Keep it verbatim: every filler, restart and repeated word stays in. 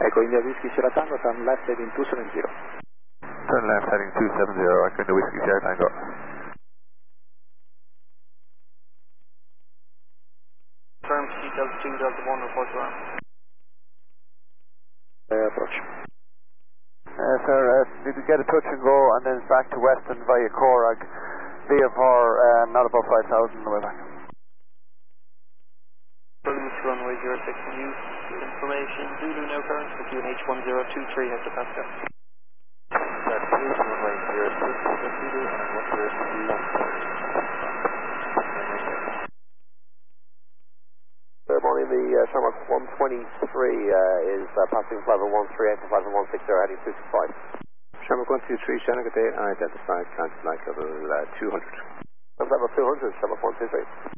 Echo India Whiskey Sierra Tango, turn left heading two seven zero. Turn left heading two seven zero, Echo India Whiskey Sierra Tango. Confirm C Delta two, Delta one, report to arm. Uh, approach. Uh, sir, uh, did we get a touch and go and then back to Weston via Corag, via for uh, not above five thousand on the way back. Cruise runway zero six news information, Zulu no current for Q N H one zero two three hectopascal. That's Cruise runway zero six Zulu and one zero two one. Good morning, the uh, Shamrock one twenty-three uh, is uh, passing flight level one three eight to flight level one six zero heading two two five. Shamrock one two three, Shannon, good day, identified, count flight level uh, two hundred. Flight level two hundred, Shamrock one two three.